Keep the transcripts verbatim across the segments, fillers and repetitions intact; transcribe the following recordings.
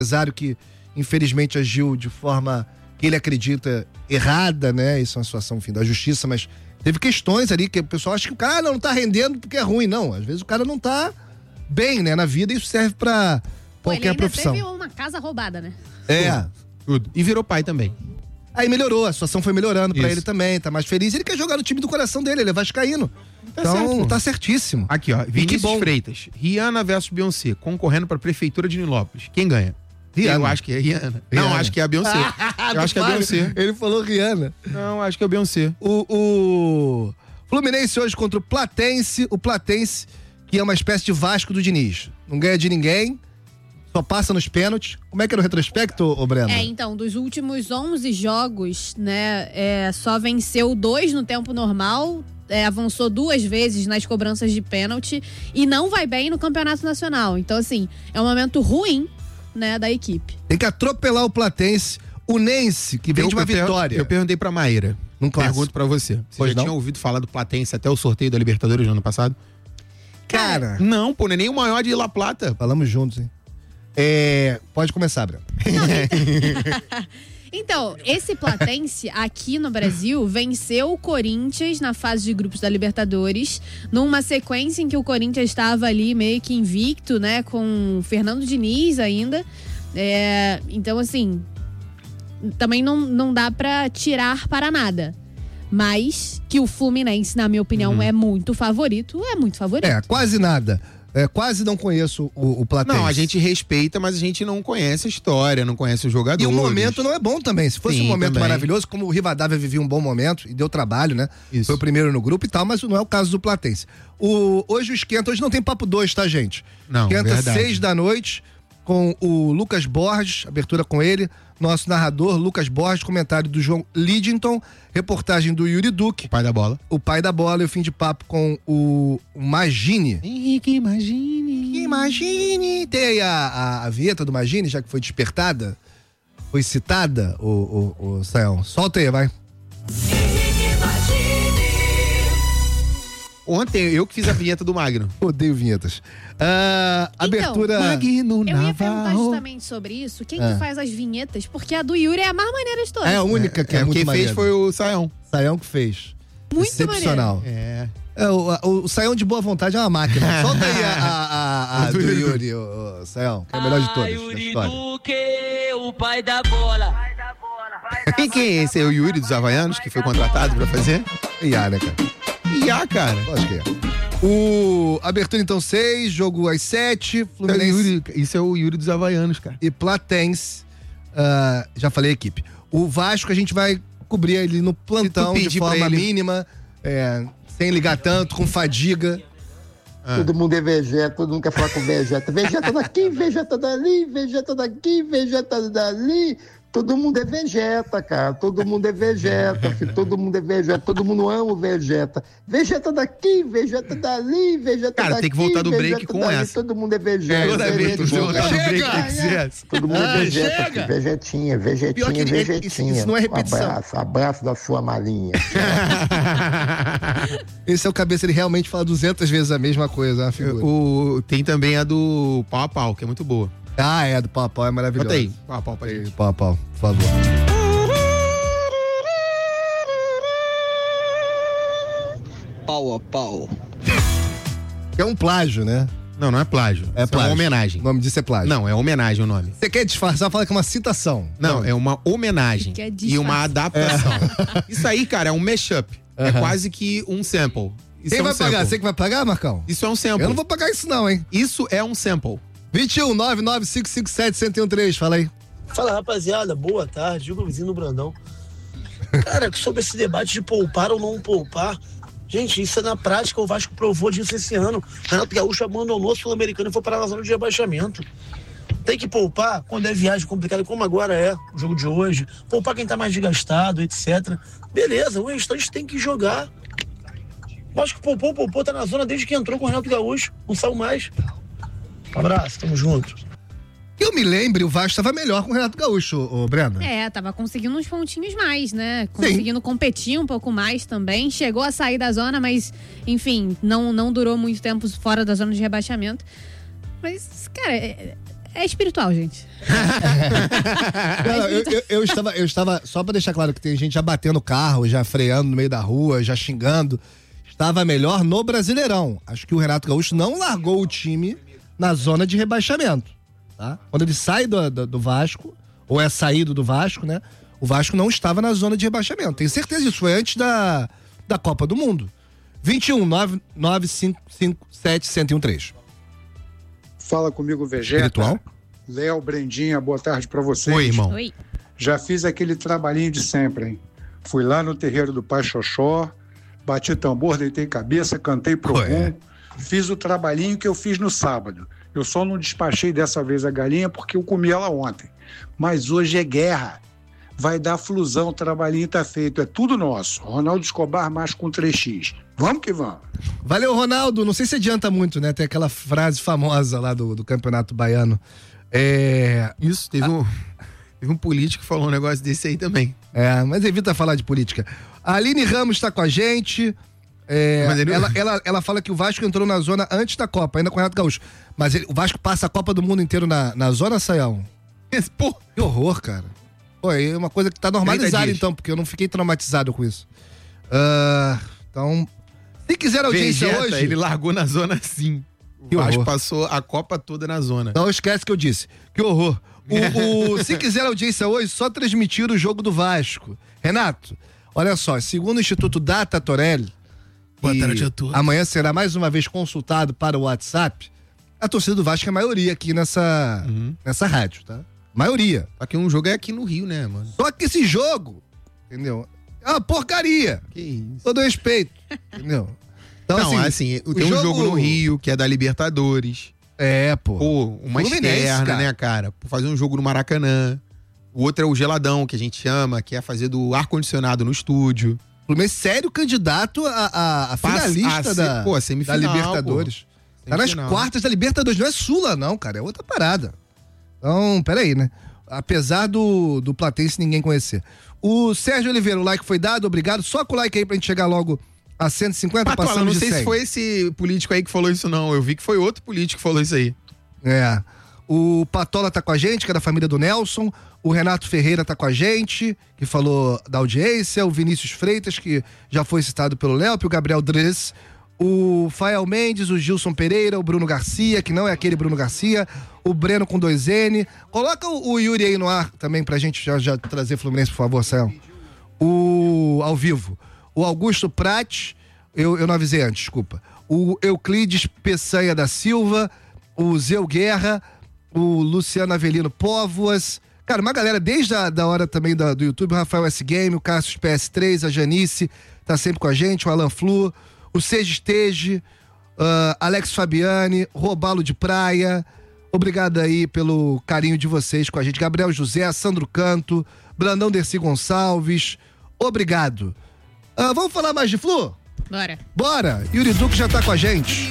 empresário que infelizmente agiu de forma que ele acredita errada, né? Isso é uma situação, enfim, da justiça, mas teve questões ali que o pessoal acha que o cara não tá rendendo porque é ruim, não. Às vezes o cara não tá bem, né, na vida, e isso serve pra qualquer Pô, ele ainda profissão. teve uma casa roubada, né? É. Tudo. E virou pai também. Aí melhorou, a situação foi melhorando pra Isso. ele também, tá mais feliz. Ele quer jogar no time do coração dele, ele é vascaíno. Tá então, certo, pô. tá certíssimo. Aqui, ó, que Vinícius bom. Freitas, Rihanna versus Beyoncé, concorrendo pra prefeitura de Nilópolis. Quem ganha? Rihanna. Eu acho que é Rihanna. Rihanna. Não, acho que é a Beyoncé. Eu acho que é a Beyoncé. Ele falou Rihanna. Não, acho que é a Beyoncé. O, o Fluminense hoje contra o Platense. O Platense, que é uma espécie de Vasco do Diniz. Não ganha de ninguém, só passa nos pênaltis. Como é que era o retrospecto, ô Breno? É, então, dos últimos onze jogos, né, é, só venceu dois no tempo normal, é, avançou duas vezes nas cobranças de pênalti e não vai bem no Campeonato Nacional. Então, assim, é um momento ruim, né, da equipe. Tem que atropelar o Platense. O Nense, que vem Eu- de uma eu per- vitória. Eu perguntei pra Maíra. Num clássico. Pergunto pra você. Você Pois já não? tinha ouvido falar do Platense até o sorteio da Libertadores no ano passado? Cara, Não, pô, não é nem o maior de La Plata. falamos juntos, hein? É, pode começar, Breno. Então, esse Platense aqui no Brasil venceu o Corinthians na fase de grupos da Libertadores, numa sequência em que o Corinthians estava ali meio que invicto, né, com o Fernando Diniz ainda. É, então, assim, também não, não dá pra tirar para nada. Mas que o Fluminense, na minha opinião, Uhum. é muito favorito, é muito favorito. É, quase nada. É, quase não conheço o, o Platense. Não, a gente respeita, mas a gente não conhece a história, não conhece os E jogadores. o momento não é bom também. Se fosse Sim, um momento também. maravilhoso, como o Rivadavia vivia um bom momento e deu trabalho, né? Isso. Foi o primeiro no grupo e tal, mas não é o caso do Platense. O, hoje o Esquenta, hoje não tem papo dois, tá, gente? Não, Esquenta, verdade. seis da noite, com o Lucas Borges, abertura com ele, nosso narrador, Lucas Borges, comentário do João Lidington, reportagem do Yuri Duque, O pai da bola. o pai da bola, e o fim de papo com o, o Magini. Henrique, imagine. Imagine! Tem aí a, a, a vinheta do Magine, já que foi despertada, foi citada, o, o, o Sayão. Solta aí, vai. Ontem eu que fiz a vinheta do Magno. Odeio vinhetas. Ah, Então, abertura. Magno Eu ia perguntar Navarro. justamente sobre isso, quem Ah. que faz as vinhetas, porque a do Yuri é a mais maneira de todas. É a única que é, É, muito quem maneira. fez foi o Saião. Sayão que fez. Muito Excepcional. É. É, o, o, o Sayão de boa vontade é uma máquina. Solta aí a, a, a, a do Yuri, o, o Sayão, que é a melhor de todas. da Yuri história. Duque, o pai da bola. Quem que é esse? É o Yuri dos Havaianos, que foi contratado pra fazer? E a, né, cara? E a, cara. Lógico que é. O abertura então seis, jogo às sete, É o Fluminense Yuri, isso é o Yuri dos Havaianos, cara. e Platense. Ah, já falei a equipe. O Vasco a gente vai cobrir ele no plantão de pedir pra forma ele- mínima, é, sem ligar tanto, com fadiga. Ah. Todo mundo é Vegeta, todo mundo quer falar com Vegeta. Vegeta daqui, Vegeta dali, Vegeta daqui, Vegeta dali. Todo mundo é Vegeta, cara. Todo mundo é Vegeta, filho. Todo mundo é Vegeta. Todo mundo ama o Vegeta. Vegeta daqui, Vegeta dali, Vegeta Cara, daqui. tem que voltar do break Vegeta com dali. essa. Todo mundo é Vegeta. Toda vez Vegeta, que você voltar do Chega! break tem que ser essa. Todo mundo Ah, é Vegeta, chega! filho. Vegetinha, Pior que Vegetinha, ele- Vegetinha. isso- isso não é Um repetição. abraço, abraço da sua malinha. Esse é o cabeça, ele realmente fala duzentas vezes a mesma coisa, é uma figura. O, tem também a do pau a pau, que é muito boa. Ah, é, do pau a pau, é maravilhoso. Bota aí, pau a pau pra gente. Pau a pau, por favor. Pau a pau. É um plágio, né? Não, não é plágio. É Isso plágio. uma homenagem. O nome disso é plágio. Não, é homenagem o nome. Você quer disfarçar, fala que é uma citação. Não, é uma homenagem Quer e uma disfarçar. adaptação. Isso aí, cara, é um mashup. É Aham. quase que um sample. Isso Quem é um vai pagar? sample. Você que vai pagar, Marcão? Isso é um sample. Eu não vou pagar isso não, hein? Isso é um sample. vinte e um, nove nove cinco cinco sete, um zero um três, fala aí. Fala, rapaziada, boa tarde, Diego Vizinho do Brandão. Cara, sobre esse debate de poupar ou não poupar, gente, isso é na prática, o Vasco provou disso esse ano. Renato Gaúcho abandonou o Sul-Americano e foi para a zona de rebaixamento. Tem que poupar quando é viagem complicada, como agora é o jogo de hoje. Poupar quem tá mais desgastado, etcétera. Beleza, o restante tem que jogar. O Vasco poupou, poupou, tá na zona desde que entrou com o Renato Gaúcho. Não saiu mais. Um abraço, tamo junto. Que eu me lembre, o Vasco estava melhor com o Renato Gaúcho, ô Brenda. É, tava conseguindo uns pontinhos mais, né? Conseguindo competir um pouco mais também. Chegou a sair da zona, mas, enfim, não, não durou muito tempo fora da zona de rebaixamento. Mas, cara, é, É espiritual, gente. Não, eu, eu, eu, estava, eu estava, só pra deixar claro que tem gente já batendo o carro, já freando no meio da rua, já xingando. Estava melhor no Brasileirão. Acho que o Renato Gaúcho não largou o time na zona de rebaixamento, tá? Quando ele sai do, do, do Vasco, ou é saído do Vasco, né? O Vasco não estava na zona de rebaixamento. Tenho certeza disso, foi antes da, da Copa do Mundo. vinte e um, nove nove cinco cinco sete, um zero um três. Fala comigo, Vegeta. Espiritual? Léo Brendinha, boa tarde pra vocês. Oi, irmão. Oi. Já fiz aquele trabalhinho de sempre, hein? Fui lá no terreiro do Pai Xoxó, bati tambor, deitei cabeça, cantei pro Ué. bom. Fiz o trabalhinho que eu fiz no sábado. Eu só não despachei dessa vez a galinha porque eu comi ela ontem. Mas hoje é guerra. Vai dar flusão, o trabalhinho tá feito. É tudo nosso. Ronaldo Escobar mais com três x. Vamos que vamos. Valeu, Ronaldo. Não sei se adianta muito, né? Tem aquela frase famosa lá do, do Campeonato Baiano. É... Isso, teve, um, teve um político que falou um negócio desse aí também. É, mas evita falar de política. A Aline Ramos tá com a gente. É, Mas ele- ela, ela, ela fala que o Vasco entrou na zona antes da Copa, ainda com o Renato Gaúcho. Mas ele- o Vasco passa a Copa do Mundo inteiro na, na zona, Saião? Pô, Que horror, cara. Pô, é uma coisa que tá normalizada trinta dias. então, porque eu não fiquei traumatizado com isso. Ah, então, se quiser audiência Vegeta, hoje... ele largou na zona sim. Que O Vasco horror. passou a Copa toda na zona. Não esquece que eu disse. Que horror. O, o- se quiser audiência hoje, só transmitir o jogo do Vasco. Renato, olha só, segundo o Instituto Data Torelli, Boa e tarde a todos. amanhã será mais uma vez consultado para o WhatsApp, a torcida do Vasco é a maioria aqui nessa, Uhum. nessa rádio, tá? Maioria. Só que um jogo é aqui no Rio, né, mano? Só que esse jogo, entendeu? É uma porcaria. Que isso. Todo respeito, entendeu? Então, Não, assim, tem um jogo no Rio, que é da Libertadores. É, pô. Pô, uma Fluminense, externa, cara. né, cara? Por fazer um jogo no Maracanã. O outro é o geladão, que a gente chama, que é fazer do ar-condicionado no estúdio. Fluminense sério candidato a, a, a Passa- finalista a se- da, pô, da semifinal, Libertadores. pô. Tá nas Semifinal. quartas da Libertadores, não é Sula não, cara, é outra parada. Então, peraí, né? Apesar do, do Platense ninguém conhecer. O Sérgio Oliveira, o like foi dado, obrigado. Só com o like aí pra gente chegar logo a cento e cinquenta, Patola, passamos não de sei cem. se foi esse político aí que falou isso, não. Eu vi que foi outro político que falou isso aí. É. O Patola tá com a gente, que é da família do Nelson. O Renato Ferreira tá com a gente, que falou da audiência. O Vinícius Freitas, que já foi citado pelo Léo. O Gabriel Dress. O Fael Mendes, o Gilson Pereira, o Bruno Garcia, que não é aquele Bruno Garcia. O Breno com dois N. Coloca o, o Yuri aí no ar também pra gente já, já trazer Fluminense, por favor, Sael. O ao vivo. O Augusto Prat, eu, eu não avisei antes, desculpa. O Euclides Peçanha da Silva, o Zeu Guerra, o Luciano Avelino Póvoas. Cara, uma galera desde a da hora também da, do YouTube, o Rafael S Game, o Cassius P S três, a Janice, tá sempre com a gente, o Alan Flu, o Seja Estege, uh, Alex Fabiani, Robalo de Praia. Obrigado aí pelo carinho de vocês com a gente. Gabriel José, Sandro Canto, Brandão Dercy Gonçalves. Obrigado. Ah, vamos falar mais de Flu? Bora. Bora! Yuri Duque já tá com a gente.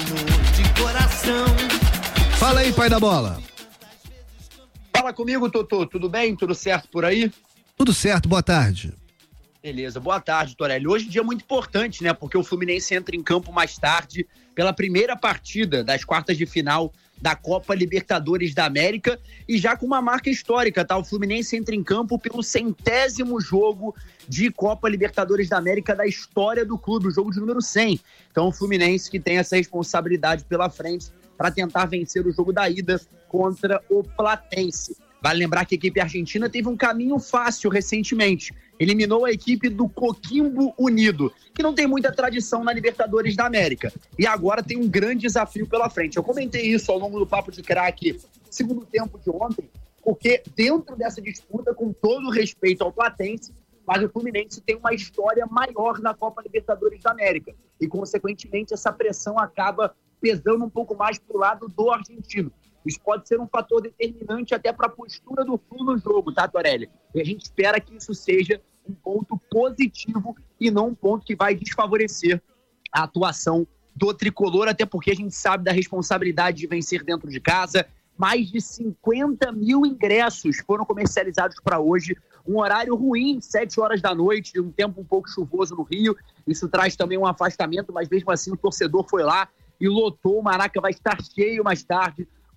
Fala aí, pai da bola. Fala comigo, Totô. Tudo bem? Tudo certo por aí? Tudo certo, boa tarde. Beleza, boa tarde, Torelli. Hoje é um dia muito importante, né? Porque o Fluminense entra em campo mais tarde pela primeira partida das quartas de final da Copa Libertadores da América e já com uma marca histórica, tá? O Fluminense entra em campo pelo centésimo jogo de Copa Libertadores da América da história do clube, o jogo de número cem. Então o Fluminense que tem essa responsabilidade pela frente para tentar vencer o jogo da ida contra o Platense. Vale lembrar que a equipe argentina teve um caminho fácil recentemente. Eliminou a equipe do Coquimbo Unido, que não tem muita tradição na Libertadores da América. E agora tem um grande desafio pela frente. Eu comentei isso ao longo do Papo de Craque, segundo tempo de ontem, porque dentro dessa disputa, com todo o respeito ao Platense, mas o Fluminense tem uma história maior na Copa Libertadores da América. E, consequentemente, essa pressão acaba pesando um pouco mais pro lado do argentino. Isso pode ser um fator determinante até para a postura do Flu no jogo, tá, Torelli? E a gente espera que isso seja um ponto positivo e não um ponto que vai desfavorecer a atuação do tricolor, até porque a gente sabe da responsabilidade de vencer dentro de casa. Mais de cinquenta mil ingressos foram comercializados para hoje. Um horário ruim, sete horas da noite, um tempo um pouco chuvoso no Rio. Isso traz também um afastamento, mas mesmo assim o torcedor foi lá e lotou. O Maraca vai estar cheio mais tarde,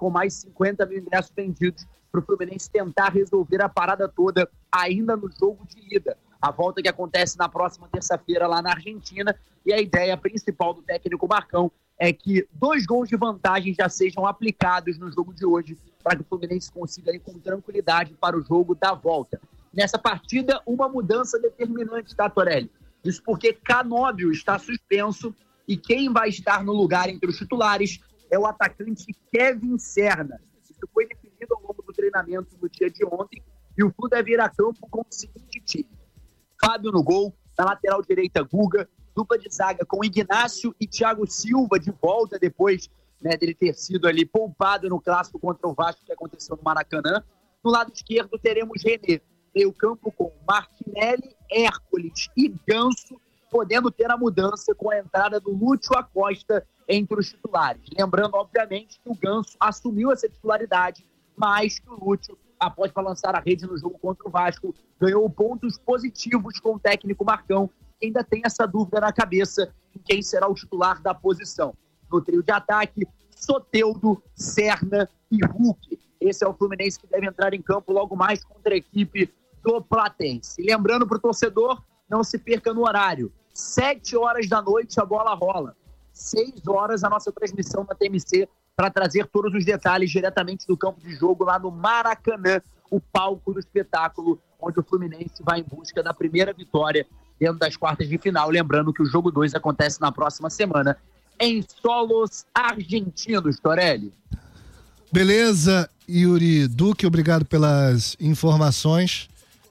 com mais cinquenta mil ingressos vendidos para o Fluminense tentar resolver a parada toda ainda no jogo de ida. A volta que acontece na próxima terça-feira lá na Argentina, e a ideia principal do técnico Marcão é que dois gols de vantagem já sejam aplicados no jogo de hoje para que o Fluminense consiga ir com tranquilidade para o jogo da volta. Nessa partida, uma mudança determinante, tá, Torelli? Isso porque Canóbio está suspenso e quem vai estar no lugar entre os titulares é o atacante Kevin Serna. Isso foi definido ao longo do treinamento no dia de ontem e o Flu deve ir a campo com o seguinte time: Fábio no gol, na lateral direita Guga, dupla de zaga com Ignácio e Thiago Silva de volta depois, né, dele ter sido ali poupado no clássico contra o Vasco que aconteceu no Maracanã. No lado esquerdo teremos René, meio campo com Martinelli, Hércules e Ganso, podendo ter a mudança com a entrada do Lúcio Acosta entre os titulares. Lembrando, obviamente, que o Ganso assumiu essa titularidade, mas que o Lúcio, após balançar a rede no jogo contra o Vasco, ganhou pontos positivos com o técnico Marcão, que ainda tem essa dúvida na cabeça em quem será o titular da posição. No trio de ataque, Soteldo, Serna e Hulk. Esse é o Fluminense que deve entrar em campo logo mais contra a equipe do Platense. Lembrando para o torcedor, não se perca no horário. Sete horas da noite a bola rola. Seis horas a nossa transmissão na T M C para trazer todos os detalhes diretamente do campo de jogo lá no Maracanã, o palco do espetáculo, onde o Fluminense vai em busca da primeira vitória dentro das quartas de final. Lembrando que o jogo dois acontece na próxima semana em solos argentinos, Torelli. Beleza, Yuri Duque, obrigado pelas informações.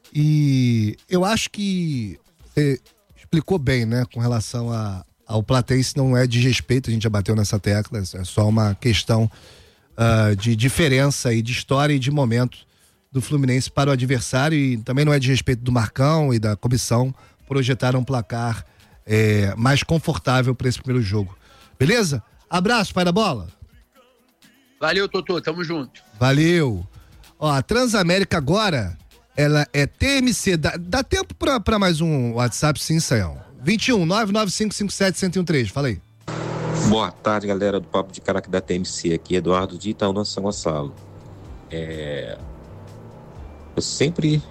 E eu acho que você explicou bem, né, com relação a, ao Platense, não é desrespeito, a gente já bateu nessa tecla, é só uma questão uh, de diferença e de história e de momento do Fluminense para o adversário, e também não é desrespeito do Marcão e da comissão projetar um placar é, mais confortável para esse primeiro jogo. Beleza? Abraço, pai da bola. Valeu, Totô, tamo junto. Valeu. Ó, a Transamérica agora, ela é T M C. Dá, dá tempo pra, pra mais um WhatsApp, sim, Sayão? vinte e um, nove nove cinco cinco sete, um zero um três. Fala aí. Boa tarde, galera do Papo de Caraca da T M C. Aqui, Eduardo de Itaúna, São Gonçalo. É... Eu sempre...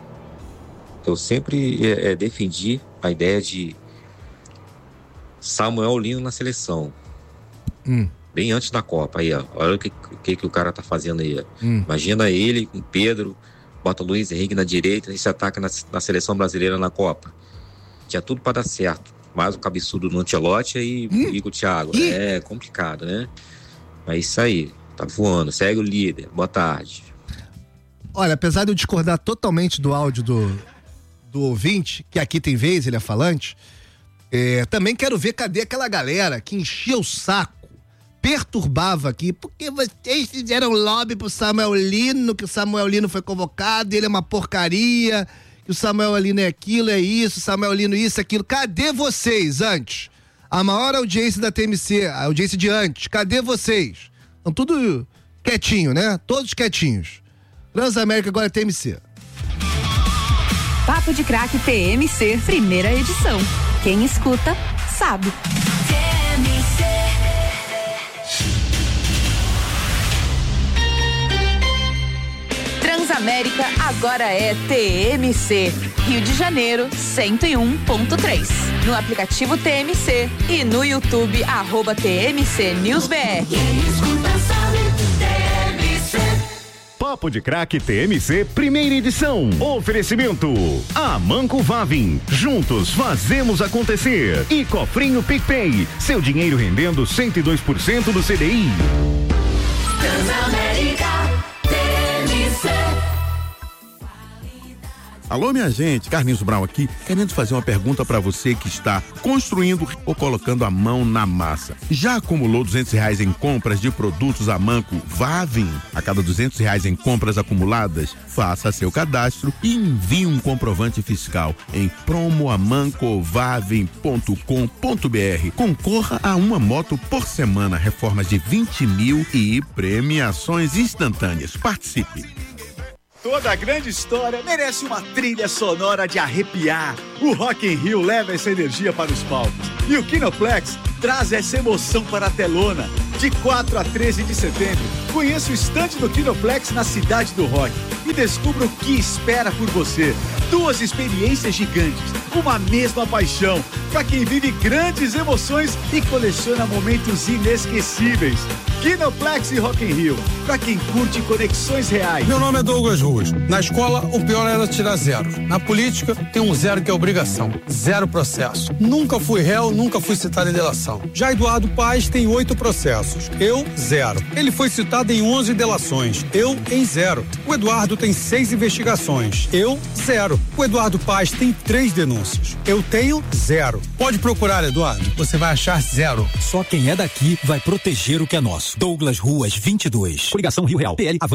Eu sempre é, é, defendi a ideia de Samuel Lino na seleção. Hum. Bem antes da Copa. Aí, ó, olha o que, que, que o cara tá fazendo aí. Hum. Imagina ele com Pedro, bota o Luiz Henrique na direita e se ataca na, na seleção brasileira na Copa. Tinha tudo para dar certo. Mais o cabeçudo no Ancelotti e, hum. e com o Thiago. Ih. É complicado, né? Mas isso aí. Tá voando. Segue o líder. Boa tarde. Olha, apesar de eu discordar totalmente do áudio do, do ouvinte, que aqui tem vez, ele é falante, é, também quero ver cadê aquela galera que enchia o saco, perturbava aqui, porque vocês fizeram lobby pro Samuel Lino, que o Samuel Lino foi convocado, ele é uma porcaria, que o Samuel Lino é aquilo, é isso, o Samuel Lino isso, aquilo. Cadê vocês antes? A maior audiência da T M C, a audiência de antes, cadê vocês? Estão tudo quietinho, né? Todos quietinhos. Transamérica agora é T M C. Papo de Craque T M C, primeira edição. Quem escuta, sabe. T M C. Transamérica agora é T M C. Rio de Janeiro, cento e um ponto três. No aplicativo T M C e no YouTube, arroba T M C News B R. Quem escuta sabe, T M C. Papo de Craque T M C, primeira edição. Oferecimento Amanco Vavin. Juntos fazemos acontecer. E Cofrinho PicPay. Seu dinheiro rendendo cento e dois por cento do C D I. Transamérica T M C. Alô, minha gente, Carlinhos Brown aqui, querendo fazer uma pergunta para você que está construindo ou colocando a mão na massa. Já acumulou duzentos reais em compras de produtos Amanco Vavin? A cada duzentos reais em compras acumuladas, faça seu cadastro e envie um comprovante fiscal em promoamancovavin ponto com ponto br. Concorra a uma moto por semana, reformas de vinte mil e premiações instantâneas. Participe! Toda grande história merece uma trilha sonora de arrepiar. O Rock in Rio leva essa energia para os palcos. E o Kinoplex traz essa emoção para a telona. De quatro a treze de setembro, Conheça o estande do Kinoplex na Cidade do Rock e descubra o que espera por você. Duas experiências gigantes, uma mesma paixão, para quem vive grandes emoções e coleciona momentos inesquecíveis. Kinoplex e Rock in Rio, para quem curte conexões reais. Meu nome é Douglas Ruas. Na escola, o pior era tirar zero. Na política, tem um zero que é obrigação. Zero processo. Nunca fui réu, nunca fui citado em delação. Já Eduardo Paes tem oito processos. Eu, zero. Ele foi citado em onze delações. Eu, em zero. O Eduardo tem seis investigações. Eu, zero. O Eduardo Paes tem três denúncias. Eu tenho zero. Pode procurar, Eduardo. Você vai achar zero. Só quem é daqui vai proteger o que é nosso. Douglas Ruas, vinte e dois. Coligação Rio Real. P L